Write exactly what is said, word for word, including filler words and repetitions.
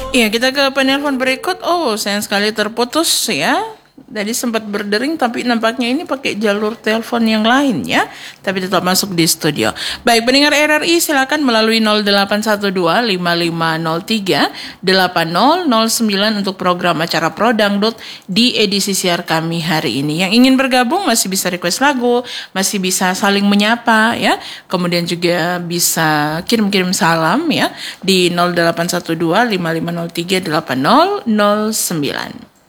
Iya, kita ke penelpon berikut. Oh, sayang sekali terputus ya. Tadi sempat berdering tapi nampaknya ini pakai jalur telepon yang lain ya. Tapi tetap masuk di studio. Baik, pendengar R R I silakan melalui nol delapan satu dua lima lima nol tiga delapan nol nol sembilan untuk program acara Pro Dangdut di edisi siar kami hari ini. Yang ingin bergabung masih bisa request lagu, masih bisa saling menyapa ya. Kemudian juga bisa kirim-kirim salam ya di nol delapan satu dua lima lima nol tiga delapan nol nol sembilan.